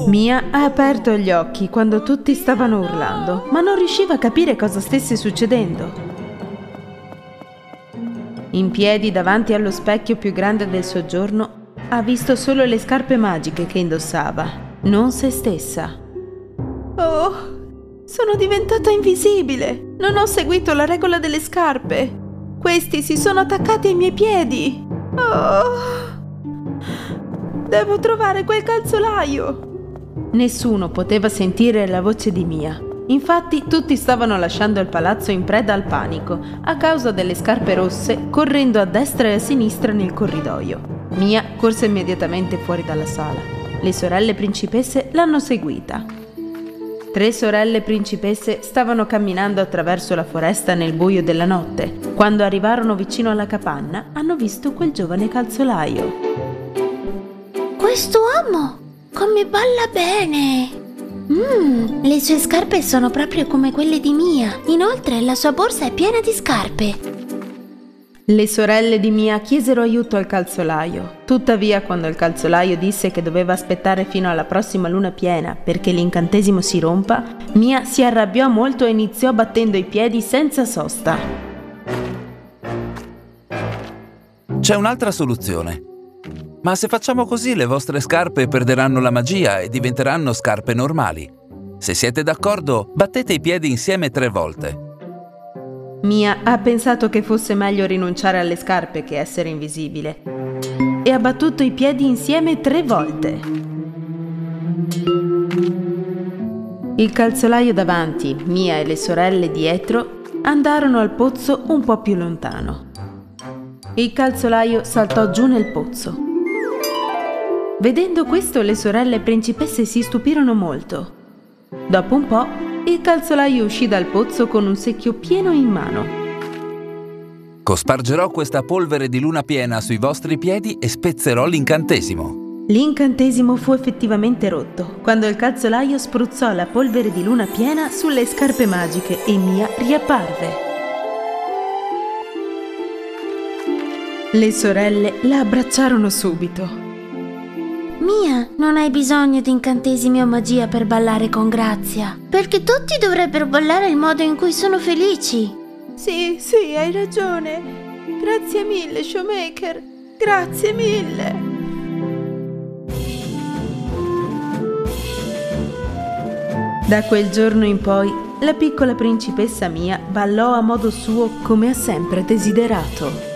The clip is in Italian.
Mia ha aperto gli occhi quando tutti stavano urlando, ma non riusciva a capire cosa stesse succedendo. In piedi davanti allo specchio più grande del soggiorno, ha visto solo le scarpe magiche che indossava, non se stessa. Oh, sono diventata invisibile! Non ho seguito la regola delle scarpe! Questi si sono attaccati ai miei piedi! Oh! Devo trovare quel calzolaio! Nessuno poteva sentire la voce di Mia. Infatti tutti stavano lasciando il palazzo in preda al panico a causa delle scarpe rosse, correndo a destra e a sinistra nel corridoio. Mia corse immediatamente fuori dalla sala. Le sorelle principesse l'hanno seguita. 3 sorelle principesse stavano camminando attraverso la foresta nel buio della notte. Quando arrivarono vicino alla capanna, hanno visto quel giovane calzolaio. Quest'uomo, come balla bene! Le sue scarpe sono proprio come quelle di Mia. Inoltre la sua borsa è piena di scarpe. Le sorelle di Mia chiesero aiuto al calzolaio. Tuttavia, quando il calzolaio disse che doveva aspettare fino alla prossima luna piena perché l'incantesimo si rompa, Mia si arrabbiò molto e iniziò battendo i piedi senza sosta. C'è un'altra soluzione. Ma se facciamo così, le vostre scarpe perderanno la magia e diventeranno scarpe normali. Se siete d'accordo, battete i piedi insieme 3 volte. Mia ha pensato che fosse meglio rinunciare alle scarpe che essere invisibile e ha battuto i piedi insieme 3 volte. Il calzolaio davanti, Mia e le sorelle dietro andarono al pozzo un po' più lontano. Il calzolaio saltò giù nel pozzo. Vedendo questo, le sorelle principesse si stupirono molto. Dopo un po', il calzolaio uscì dal pozzo con un secchio pieno in mano. Cospargerò questa polvere di luna piena sui vostri piedi e spezzerò l'incantesimo. L'incantesimo fu effettivamente rotto quando il calzolaio spruzzò la polvere di luna piena sulle scarpe magiche e Mia riapparve. Le sorelle la abbracciarono subito. Mia, non hai bisogno di incantesimi o magia per ballare con grazia, perché tutti dovrebbero ballare il modo in cui sono felici. Sì, hai ragione. Grazie mille, Showmaker. Grazie mille. Da quel giorno in poi, la piccola principessa Mia ballò a modo suo come ha sempre desiderato.